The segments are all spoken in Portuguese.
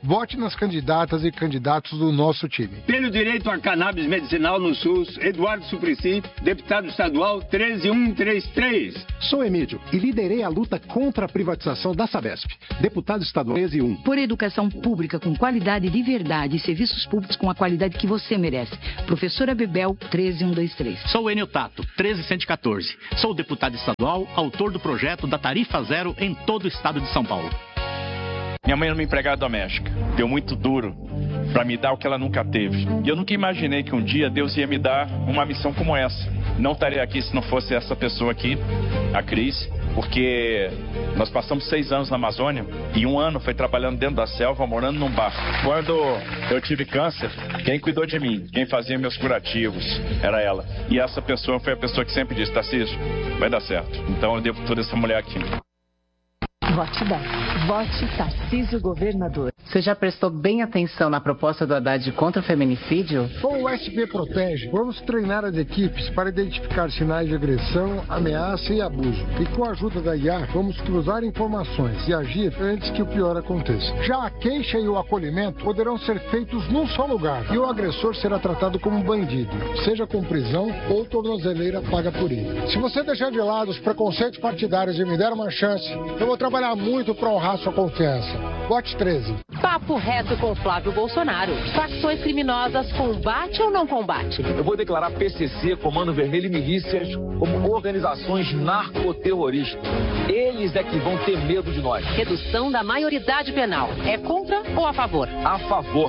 vote nas candidatas e candidatos do nosso time. Pelo direito à cannabis medicinal no SUS, Eduardo Suplicy, deputado estadual 13133. Sou Emílio e liderei a luta contra a privatização da Sabesp, deputado estadual 131. Por educação pública com qualidade de verdade e serviços públicos com a qualidade que você merece. Professora Bebel 13123. Sou Enio Tato, 13114. Sou deputado estadual, autor do projeto da Tarifa Zero em todo o estado de São Paulo. Minha mãe era uma empregada doméstica. Deu muito duro para me dar o que ela nunca teve. E eu nunca imaginei que um dia Deus ia me dar uma missão como essa. Não estaria aqui se não fosse essa pessoa aqui, a Cris, porque nós passamos 6 anos na Amazônia e 1 ano foi trabalhando dentro da selva, morando num bar. Quando eu tive câncer, quem cuidou de mim, quem fazia meus curativos, era ela. E essa pessoa foi a pessoa que sempre disse: Tarcísio, vai dar certo. Então eu devo toda essa mulher aqui. Vote 10. Vote Tarcísio Governador. Você já prestou bem atenção na proposta do Haddad contra o feminicídio? Com o SP Protege, vamos treinar as equipes para identificar sinais de agressão, ameaça e abuso. E com a ajuda da IA, vamos cruzar informações e agir antes que o pior aconteça. Já a queixa e o acolhimento poderão ser feitos num só lugar e o agressor será tratado como bandido, seja com prisão ou tornozeleira paga por ele. Se você deixar de lado os preconceitos partidários e me der uma chance, eu vou trabalhar muito para honrar sua confiança. Vote 13. Papo reto com Flávio Bolsonaro. Facções criminosas combate ou não combate? Eu vou declarar PCC, Comando Vermelho e milícias como organizações narcoterroristas. Eles é que vão ter medo de nós. Redução da maioridade penal. É contra ou a favor? A favor.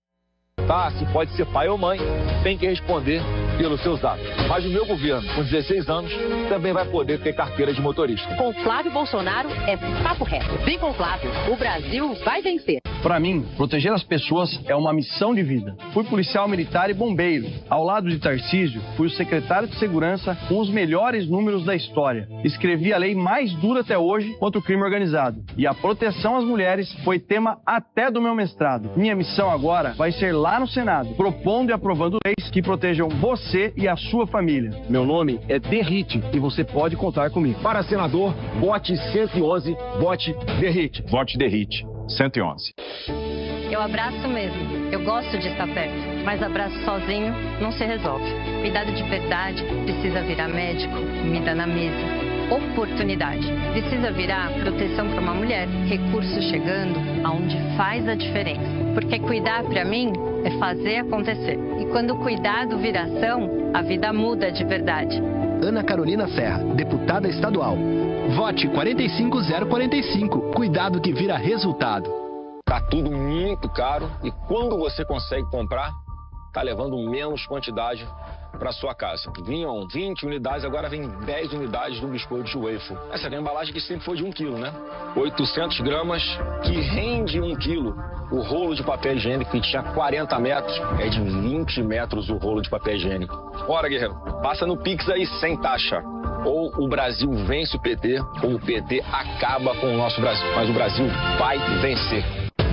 Se pode ser pai ou mãe, tem que responder pelos seus atos. Mas o meu governo, com 16 anos, também vai poder ter carteira de motorista. Com Flávio Bolsonaro é papo reto. Vem com Flávio, o Brasil vai vencer. Para mim, proteger as pessoas é uma missão de vida. Fui policial militar e bombeiro. Ao lado de Tarcísio, fui o secretário de segurança com os melhores números da história. Escrevi a lei mais dura até hoje contra o crime organizado. E a proteção às mulheres foi tema até do meu mestrado. Minha missão agora vai ser lá no Senado, propondo e aprovando leis que protejam você e a sua família. Meu nome é Derrite e você pode contar comigo. Para senador, vote 111, vote Derrite. Vote Derrite, 111. Eu abraço mesmo. Eu gosto de estar perto, mas abraço sozinho não se resolve. Cuidado de verdade precisa virar médico, comida na mesa. Oportunidade precisa virar proteção para uma mulher. Recursos chegando aonde faz a diferença. Porque cuidar para mim é fazer acontecer. E quando o cuidado vira ação, a vida muda de verdade. Ana Carolina Serra, deputada estadual. Vote 45045. Cuidado que vira resultado. Tá tudo muito caro e quando você consegue comprar, tá levando menos quantidade para sua casa. Vinham 20 unidades, agora vem 10 unidades do biscoito de waffle. Essa é a embalagem que sempre foi de 1 quilo, né? 800 gramas, que rende 1 quilo. O rolo de papel higiênico, que tinha 40 metros, é de 20 metros o rolo de papel higiênico. Bora, guerreiro, passa no Pix aí sem taxa. Ou o Brasil vence o PT, ou o PT acaba com o nosso Brasil. Mas o Brasil vai vencer.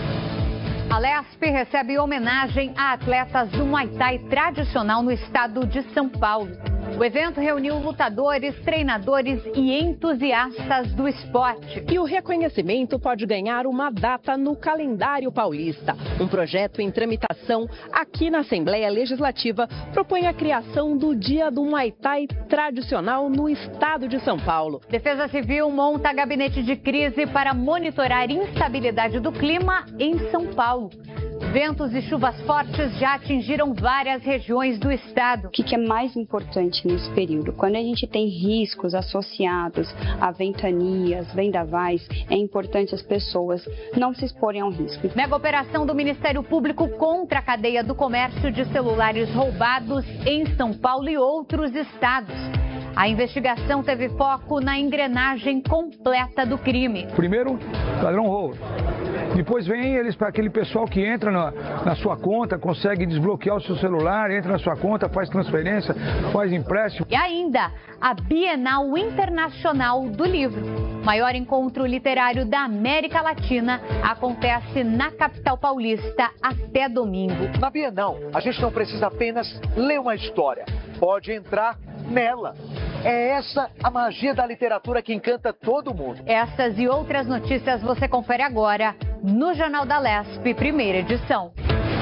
A Lesp recebe homenagem a atletas do Muay Thai tradicional no estado de São Paulo. O evento reuniu lutadores, treinadores e entusiastas do esporte. E o reconhecimento pode ganhar uma data no calendário paulista. Um projeto em tramitação aqui na Assembleia Legislativa propõe a criação do Dia do Muay Thai tradicional no estado de São Paulo. Defesa Civil monta gabinete de crise para monitorar instabilidade do clima em São Paulo. Ventos e chuvas fortes já atingiram várias regiões do estado. O que é mais importante nesse período? Quando a gente tem riscos associados a ventanias, vendavais, é importante as pessoas não se exporem ao risco. Mega operação do Ministério Público contra a cadeia do comércio de celulares roubados em São Paulo e outros estados. A investigação teve foco na engrenagem completa do crime. Primeiro, ladrão rouba. Depois vem eles para aquele pessoal que entra na sua conta, consegue desbloquear o seu celular, entra na sua conta, faz transferência, faz empréstimo. E ainda, a Bienal Internacional do Livro. Maior encontro literário da América Latina acontece na capital paulista até domingo. Na Bienal, a gente não precisa apenas ler uma história, pode entrar nela. É essa a magia da literatura que encanta todo mundo. Essas e outras notícias você confere agora no Jornal da Lesp, primeira edição.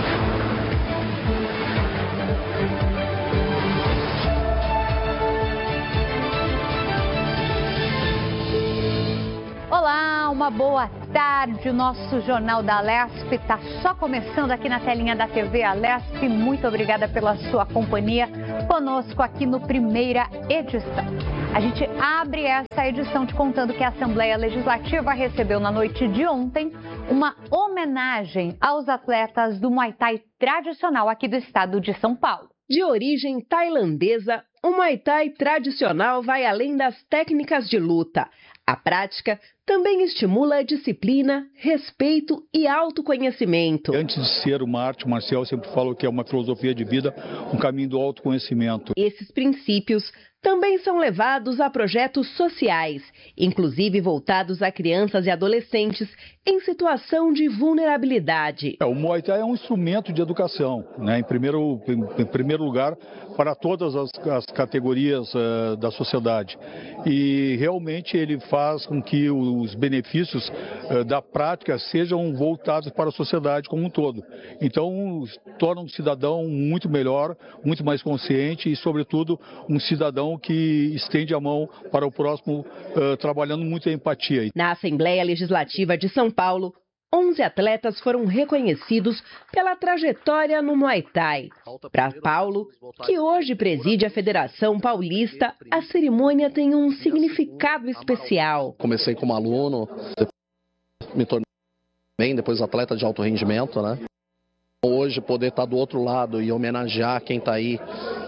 Olá, uma boa tarde. O nosso Jornal da Lesp está só começando aqui na telinha da TV A Lesp. Muito obrigada pela sua companhia conosco aqui no primeira edição. A gente abre essa edição te contando que a Assembleia Legislativa recebeu na noite de ontem uma homenagem aos atletas do Muay Thai tradicional aqui do estado de São Paulo. De origem tailandesa, o Muay Thai tradicional vai além das técnicas de luta. A prática também estimula a disciplina, respeito e autoconhecimento. Antes de ser uma arte marcial, eu sempre falo que é uma filosofia de vida, um caminho do autoconhecimento. Esses princípios também são levados a projetos sociais, inclusive voltados a crianças e adolescentes em situação de vulnerabilidade. O Muay Thai é um instrumento de educação, né? Em primeiro lugar, para todas as categorias da sociedade. E realmente ele faz com que os benefícios da prática sejam voltados para a sociedade como um todo. Então, torna um cidadão muito melhor, muito mais consciente e, sobretudo, um cidadão que estende a mão para o próximo, trabalhando muito a empatia. Na Assembleia Legislativa de São Paulo, 11 atletas foram reconhecidos pela trajetória no Muay Thai. Para Paulo, que hoje preside a Federação Paulista, a cerimônia tem um significado especial. Comecei como aluno, me tornei bem, depois atleta de alto rendimento, né? Hoje poder estar do outro lado e homenagear quem está aí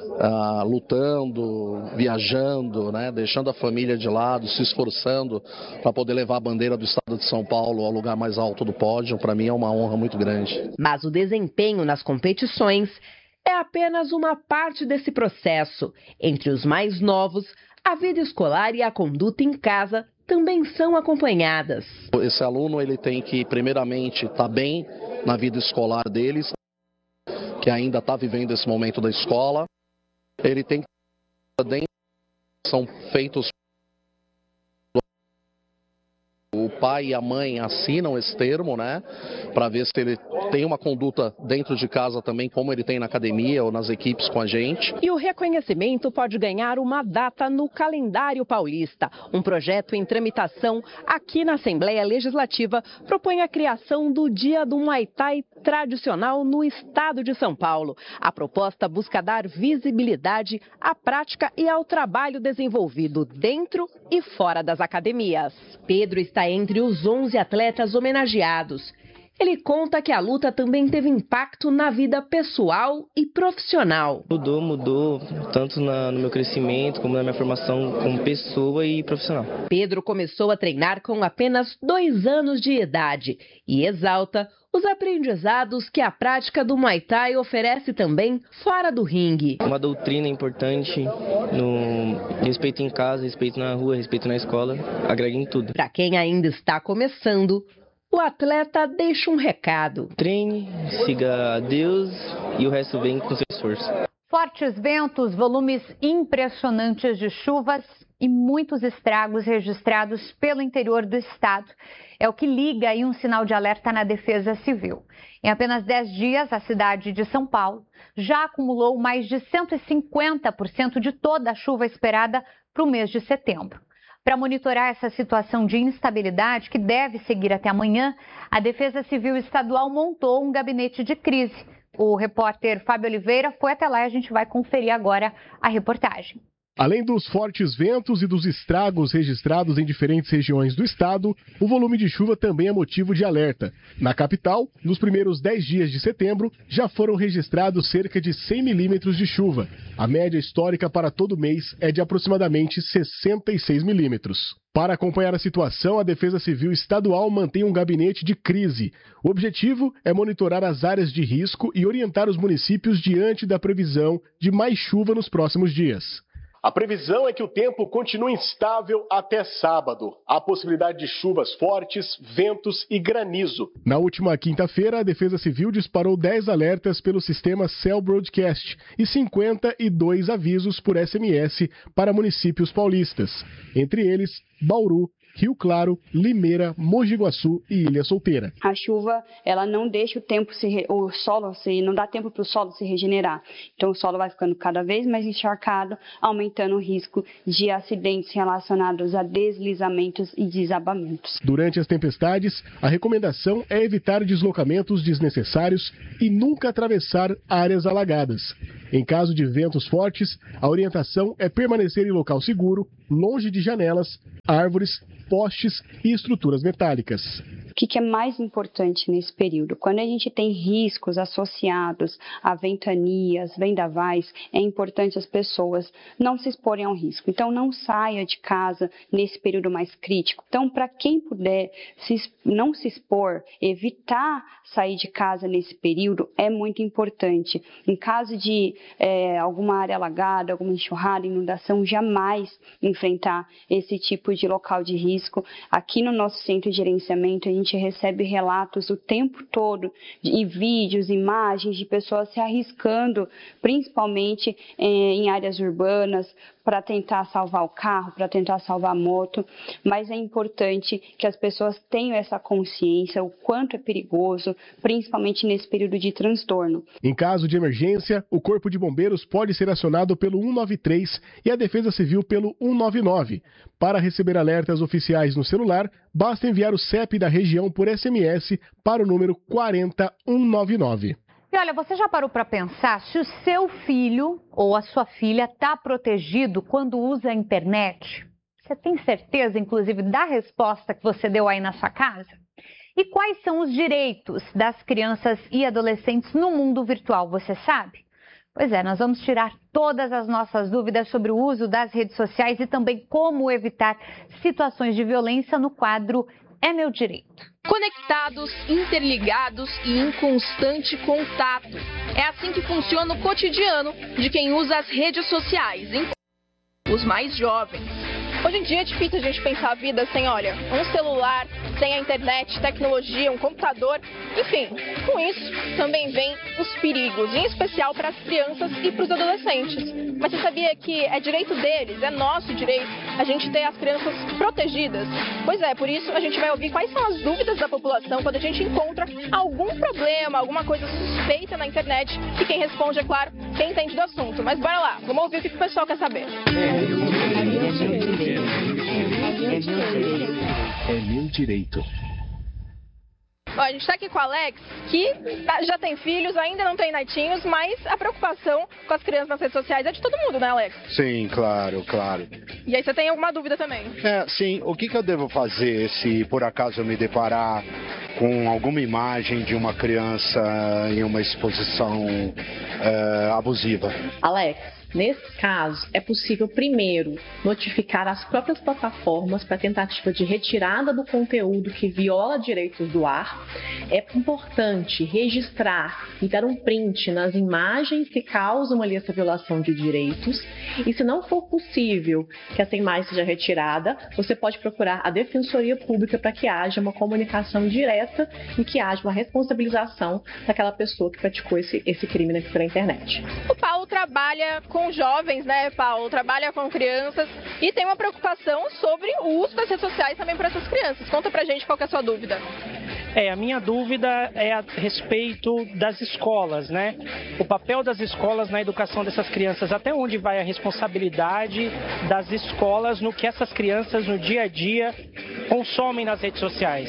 lutando, viajando, né, deixando a família de lado, se esforçando para poder levar a bandeira do estado de São Paulo ao lugar mais alto do pódio, para mim é uma honra muito grande. Mas o desempenho nas competições é apenas uma parte desse processo. Entre os mais novos, a vida escolar e a conduta em casa também são acompanhadas. Esse aluno ele tem que, primeiramente, estar bem na vida escolar deles, que ainda está vivendo esse momento da escola. Ele tem que são feitos. O pai e a mãe assinam esse termo, né? Para ver se ele tem uma conduta dentro de casa também, como ele tem na academia ou nas equipes com a gente. E o reconhecimento pode ganhar uma data no calendário paulista. Um projeto em tramitação aqui na Assembleia Legislativa propõe a criação do Dia do Muay Thai tradicional no estado de São Paulo. A proposta busca dar visibilidade à prática e ao trabalho desenvolvido dentro e fora das academias. Pedro está entre os 11 atletas homenageados. Ele conta que a luta também teve impacto na vida pessoal e profissional. Mudou, tanto no meu crescimento como na minha formação como pessoa e profissional. Pedro começou a treinar com apenas 2 anos de idade e exalta os aprendizados que a prática do Muay Thai oferece também fora do ringue. Uma doutrina importante no respeito em casa, respeito na rua, respeito na escola, agrega em tudo. Para quem ainda está começando, o atleta deixa um recado. Treine, siga a Deus e o resto vem com seu esforço. Fortes ventos, volumes impressionantes de chuvas e muitos estragos registrados pelo interior do estado. É o que liga aí um sinal de alerta na Defesa Civil. Em apenas 10 dias, a cidade de São Paulo já acumulou mais de 150% de toda a chuva esperada para o mês de setembro. Para monitorar essa situação de instabilidade, que deve seguir até amanhã, a Defesa Civil Estadual montou um gabinete de crise. O repórter Fábio Oliveira foi até lá e a gente vai conferir agora a reportagem. Além dos fortes ventos e dos estragos registrados em diferentes regiões do estado, o volume de chuva também é motivo de alerta. Na capital, nos primeiros 10 dias de setembro, já foram registrados cerca de 100 milímetros de chuva. A média histórica para todo mês é de aproximadamente 66 milímetros. Para acompanhar a situação, a Defesa Civil Estadual mantém um gabinete de crise. O objetivo é monitorar as áreas de risco e orientar os municípios diante da previsão de mais chuva nos próximos dias. A previsão é que o tempo continue instável até sábado. Há possibilidade de chuvas fortes, ventos e granizo. Na última quinta-feira, a Defesa Civil disparou 10 alertas pelo sistema Cell Broadcast e 52 avisos por SMS para municípios paulistas, entre eles Bauru, Rio Claro, Limeira, Mogi Guaçu e Ilha Solteira. A chuva, ela não deixa não dá tempo para o solo se regenerar. Então o solo vai ficando cada vez mais encharcado, aumentando o risco de acidentes relacionados a deslizamentos e desabamentos. Durante as tempestades, a recomendação é evitar deslocamentos desnecessários e nunca atravessar áreas alagadas. Em caso de ventos fortes, a orientação é permanecer em local seguro, longe de janelas, árvores, postes e estruturas metálicas. O que é mais importante nesse período? Quando a gente tem riscos associados a ventanias, vendavais, é importante as pessoas não se exporem ao risco. Então, não saia de casa nesse período mais crítico. Então, para quem puder não se expor, evitar sair de casa nesse período é muito importante. Em caso de alguma área alagada, alguma enxurrada, inundação, jamais enfrentar esse tipo de local de risco. Aqui no nosso centro de gerenciamento, a gente recebe relatos o tempo todo e vídeos, imagens de pessoas se arriscando, principalmente em áreas urbanas, para tentar salvar o carro, para tentar salvar a moto, mas é importante que as pessoas tenham essa consciência, o quanto é perigoso, principalmente nesse período de transtorno. Em caso de emergência, o Corpo de Bombeiros pode ser acionado pelo 193 e a Defesa Civil pelo 199. Para receber alertas oficiais no celular, basta enviar o CEP da região por SMS para o número 40199. E olha, você já parou para pensar se o seu filho ou a sua filha está protegido quando usa a internet? Você tem certeza, inclusive, da resposta que você deu aí na sua casa? E quais são os direitos das crianças e adolescentes no mundo virtual, você sabe? Pois é, nós vamos tirar todas as nossas dúvidas sobre o uso das redes sociais e também como evitar situações de violência no quadro É Meu Direito. Conectados, interligados e em constante contato. É assim que funciona o cotidiano de quem usa as redes sociais, os mais jovens. Hoje em dia é difícil a gente pensar a vida sem, um celular, sem a internet, tecnologia, um computador. Enfim, com isso também vem os perigos, em especial para as crianças e para os adolescentes. Mas você sabia que é direito deles, é nosso direito, a gente ter as crianças protegidas? Pois é, por isso a gente vai ouvir quais são as dúvidas da população quando a gente encontra algum problema, alguma coisa suspeita na internet. E quem responde, é claro, quem entende do assunto. Mas bora lá, vamos ouvir o que o pessoal quer saber. É meu direito. Ó, a gente está aqui com o Alex, que já tem filhos, ainda não tem netinhos, mas a preocupação com as crianças nas redes sociais é de todo mundo, né, Alex? Sim, claro. E aí você tem alguma dúvida também? Sim. O que eu devo fazer se por acaso eu me deparar com alguma imagem de uma criança em uma exposição abusiva? Alex, nesse caso, é possível primeiro notificar as próprias plataformas para tentativa de retirada do conteúdo que viola direitos do ar. É importante registrar e dar um print nas imagens que causam ali essa violação de direitos. E se não for possível que essa imagem seja retirada, você pode procurar a Defensoria Pública para que haja uma comunicação direta e que haja uma responsabilização daquela pessoa que praticou esse crime pela internet. O Paulo trabalha com jovens, né, Paulo? Trabalha com crianças e tem uma preocupação sobre o uso das redes sociais também para essas crianças. Conta pra gente qual que é a sua dúvida. A minha dúvida é a respeito das escolas, né? O papel das escolas na educação dessas crianças, até onde vai a responsabilidade das escolas no que essas crianças no dia a dia consomem nas redes sociais.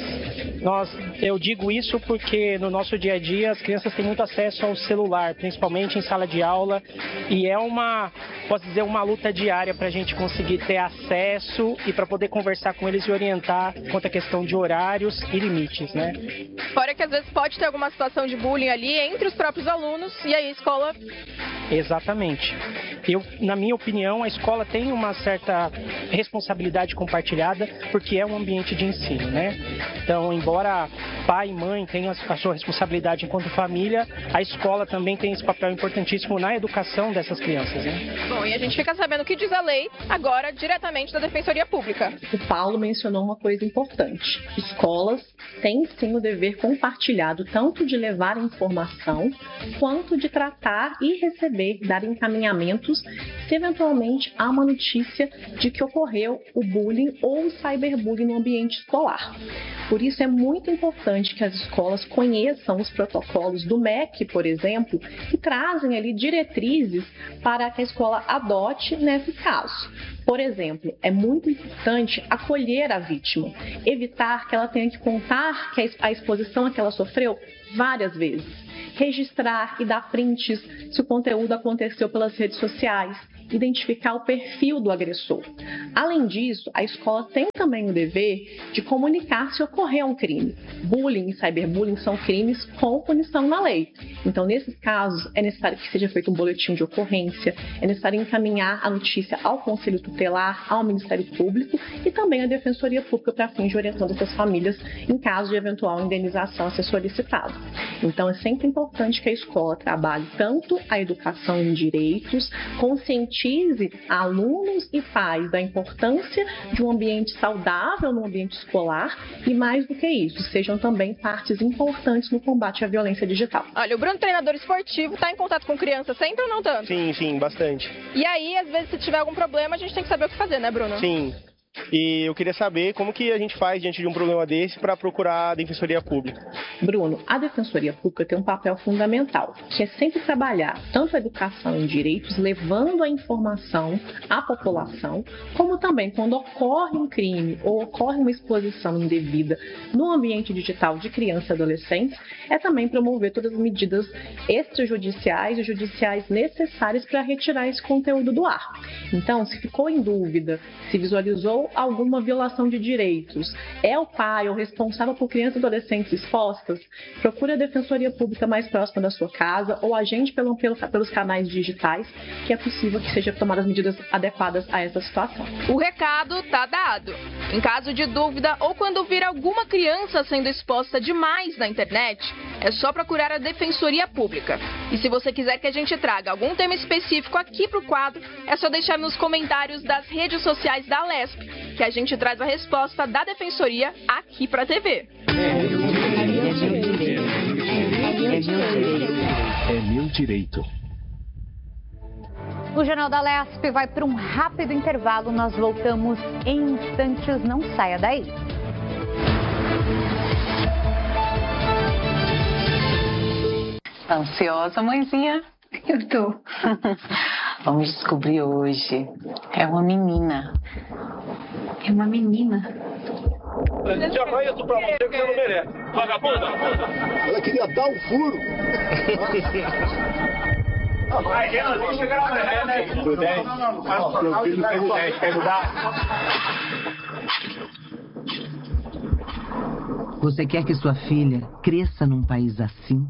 Eu digo isso porque no nosso dia a dia as crianças têm muito acesso ao celular, principalmente em sala de aula, e é posso dizer, uma luta diária para a gente conseguir ter acesso e para poder conversar com eles e orientar quanto à questão de horários e limites, né? Fora que às vezes pode ter alguma situação de bullying ali entre os próprios alunos e aí a escola... Exatamente. Na minha opinião, a escola tem uma certa responsabilidade compartilhada porque é um ambiente de ensino, né? Então, embora pai e mãe tenham a sua responsabilidade enquanto família, a escola também tem esse papel importantíssimo na educação dessas crianças, né? Bom, e a gente fica sabendo o que diz a lei agora diretamente da Defensoria Pública. O Paulo mencionou uma coisa importante. Escolas têm sim o dever compartilhado tanto de levar informação quanto de tratar e receber, dar encaminhamentos se eventualmente há uma notícia de que ocorreu o bullying ou o cyberbullying no ambiente escolar. Por isso é muito importante que as escolas conheçam os protocolos do MEC, por exemplo, que trazem ali diretrizes para que a escola adote nesses casos. Por exemplo, é muito importante acolher a vítima, evitar que ela tenha que contar que a exposição a que ela sofreu várias vezes, registrar e dar prints se o conteúdo aconteceu pelas redes sociais, identificar o perfil do agressor. Além disso, a escola tem também o dever de comunicar se ocorreu um crime. Bullying e cyberbullying são crimes com punição na lei. Então, nesses casos, é necessário que seja feito um boletim de ocorrência, é necessário encaminhar a notícia ao Conselho Tutelar, ao Ministério Público e também à Defensoria Pública para fins de orientação dessas famílias em caso de eventual indenização a ser solicitada. Então, é sempre importante que a escola trabalhe tanto a educação em direitos, conscientize alunos e pais da importância de um ambiente saudável no ambiente escolar e, mais do que isso, sejam também partes importantes no combate à violência digital. Olha, o Bruno, treinador esportivo, está em contato com criança sempre ou não tanto? Sim, bastante. E aí, às vezes, se tiver algum problema, a gente tem que saber o que fazer, né, Bruno? Sim. E eu queria saber como que a gente faz diante de um problema desse para procurar a Defensoria Pública. Bruno, a Defensoria Pública tem um papel fundamental, que é sempre trabalhar tanto a educação em direitos, levando a informação à população, como também quando ocorre um crime ou ocorre uma exposição indevida no ambiente digital de crianças e adolescentes, é também promover todas as medidas extrajudiciais e judiciais necessárias para retirar esse conteúdo do ar. Então, se ficou em dúvida, se visualizou alguma violação de direitos, é o pai ou responsável por crianças e adolescentes expostas, procure a Defensoria Pública mais próxima da sua casa ou agende pelos canais digitais, que é possível que sejam tomadas medidas adequadas a essa situação. O recado está dado. Em caso de dúvida ou quando vir alguma criança sendo exposta demais na internet, é só procurar a Defensoria Pública. E se você quiser que a gente traga algum tema específico aqui para o quadro, é só deixar nos comentários das redes sociais da Lesp, que a gente traz a resposta da Defensoria aqui para a TV. É meu direito. O Jornal da Lesp vai para um rápido intervalo. Nós voltamos em instantes. Não saia daí. Ansiosa, mãezinha? Eu tô. Vamos descobrir hoje. É uma menina. É uma menina. Já vai isso pra você que você não merece. Vagabunda! Ela queria dar um furo. Vai, Renan, deixa eu chegar amanhã, né? Do 10. Meu filho fez o 10. Quer mudar? Você quer que sua filha cresça num país assim?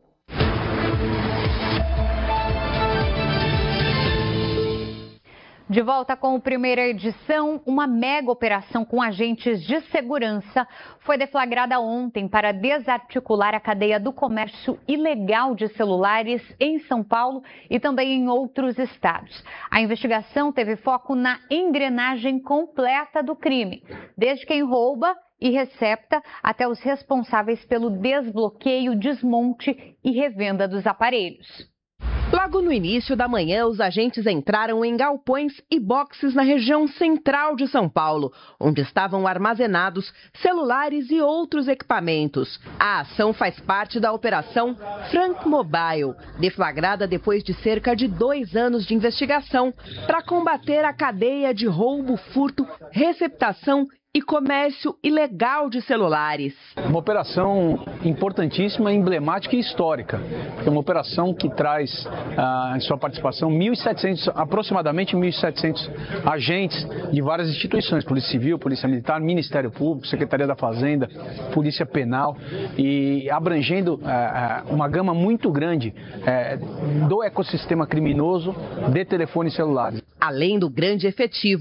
De volta com a primeira edição, uma mega operação com agentes de segurança foi deflagrada ontem para desarticular a cadeia do comércio ilegal de celulares em São Paulo e também em outros estados. A investigação teve foco na engrenagem completa do crime, desde quem rouba e recepta até os responsáveis pelo desbloqueio, desmonte e revenda dos aparelhos. Logo no início da manhã, os agentes entraram em galpões e boxes na região central de São Paulo, onde estavam armazenados celulares e outros equipamentos. A ação faz parte da Operação Frank Mobile, deflagrada depois de cerca de 2 anos de investigação para combater a cadeia de roubo, furto, receptação e comércio ilegal de celulares. Uma operação importantíssima, emblemática e histórica. É uma operação que traz em sua participação aproximadamente 1.700 agentes de várias instituições, Polícia Civil, Polícia Militar, Ministério Público, Secretaria da Fazenda, Polícia Penal, e abrangendo uma gama muito grande do ecossistema criminoso de telefones celulares. Além do grande efetivo,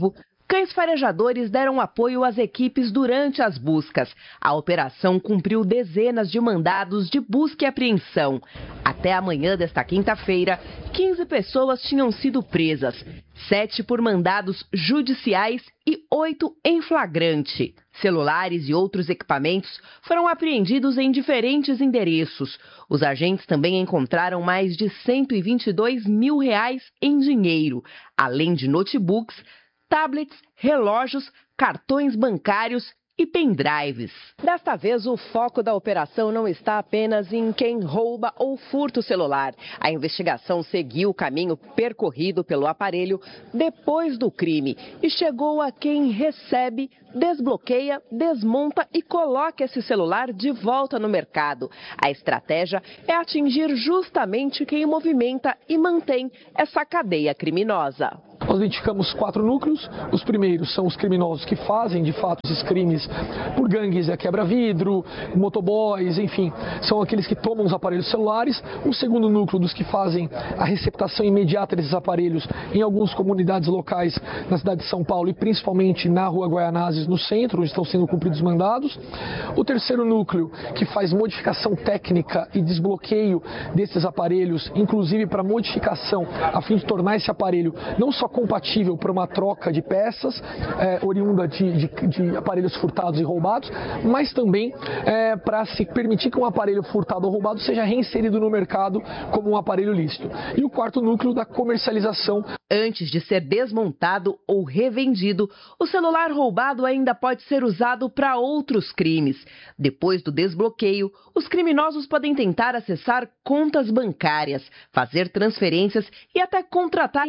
Cães farejadores deram apoio às equipes durante as buscas. A operação cumpriu dezenas de mandados de busca e apreensão. Até amanhã desta quinta-feira, 15 pessoas tinham sido presas, 7 por mandados judiciais e 8 em flagrante. Celulares e outros equipamentos foram apreendidos em diferentes endereços. Os agentes também encontraram mais de R$122 mil em dinheiro, além de notebooks, tablets, relógios, cartões bancários e pendrives. Desta vez, o foco da operação não está apenas em quem rouba ou furta o celular. A investigação seguiu o caminho percorrido pelo aparelho depois do crime e chegou a quem recebe, desbloqueia, desmonta e coloca esse celular de volta no mercado. A estratégia é atingir justamente quem movimenta e mantém essa cadeia criminosa. Nós identificamos 4 núcleos. Os primeiros são os criminosos que fazem, de fato, esses crimes por gangues, quebra-vidro, motoboys, enfim, são aqueles que tomam os aparelhos celulares. O segundo núcleo dos que fazem a receptação imediata desses aparelhos em algumas comunidades locais na cidade de São Paulo e principalmente na Rua Guaianazes, no centro, onde estão sendo cumpridos mandados. O terceiro núcleo, que faz modificação técnica e desbloqueio desses aparelhos, inclusive para modificação, a fim de tornar esse aparelho não só compatível para uma troca de peças oriunda de aparelhos furtados e roubados, mas também para se permitir que um aparelho furtado ou roubado seja reinserido no mercado como um aparelho lícito. E o quarto núcleo da comercialização. Antes de ser desmontado ou revendido, o celular roubado ainda pode ser usado para outros crimes. Depois do desbloqueio, os criminosos podem tentar acessar contas bancárias, fazer transferências e até contratar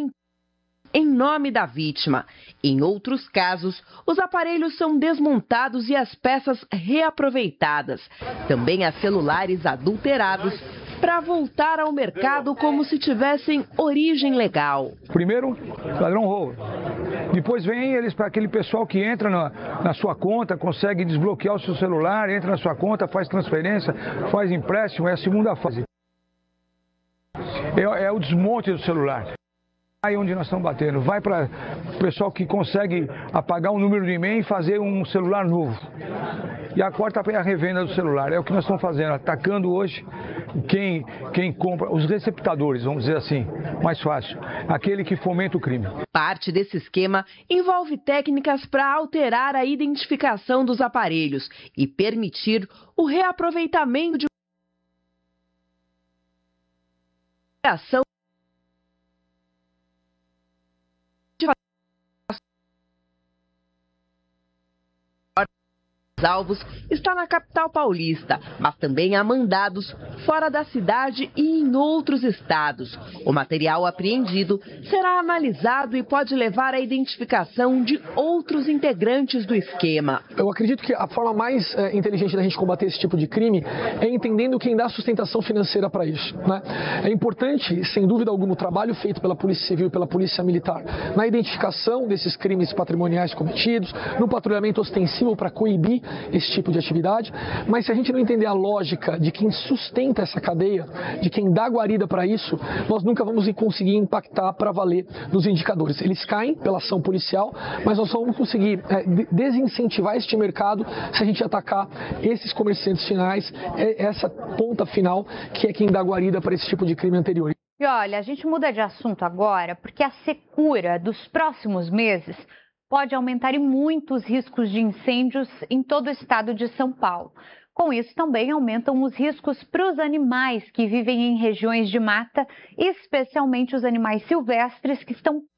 em nome da vítima. Em outros casos, os aparelhos são desmontados e as peças reaproveitadas. Também há celulares adulterados para voltar ao mercado como se tivessem origem legal. Primeiro, ladrão rouba. Depois vem eles para aquele pessoal que entra na sua conta, consegue desbloquear o seu celular, entra na sua conta, faz transferência, faz empréstimo, é a segunda fase. É o desmonte do celular. Aí onde nós estamos batendo, vai para o pessoal que consegue apagar um número de e-mail e fazer um celular novo. E a quarta é a revenda do celular, é o que nós estamos fazendo, atacando hoje quem compra, os receptadores, vamos dizer assim, mais fácil, aquele que fomenta o crime. Parte desse esquema envolve técnicas para alterar a identificação dos aparelhos e permitir o reaproveitamento de ação alvos está na capital paulista, mas também há mandados fora da cidade e em outros estados. O material apreendido será analisado e pode levar à identificação de outros integrantes do esquema. Eu acredito que a forma mais inteligente da gente combater esse tipo de crime é entendendo quem dá sustentação financeira para isso, né? É importante, sem dúvida alguma, o trabalho feito pela Polícia Civil e pela Polícia Militar na identificação desses crimes patrimoniais cometidos, no patrulhamento ostensivo para coibir esse tipo de atividade, mas se a gente não entender a lógica de quem sustenta essa cadeia, de quem dá guarida para isso, nós nunca vamos conseguir impactar para valer nos indicadores. Eles caem pela ação policial, mas nós só vamos conseguir desincentivar este mercado se a gente atacar esses comerciantes finais, essa ponta final que é quem dá guarida para esse tipo de crime anterior. E olha, a gente muda de assunto agora porque a secura dos próximos meses pode aumentar e muito os riscos de incêndios em todo o estado de São Paulo. Com isso, também aumentam os riscos para os animais que vivem em regiões de mata, especialmente os animais silvestres que estão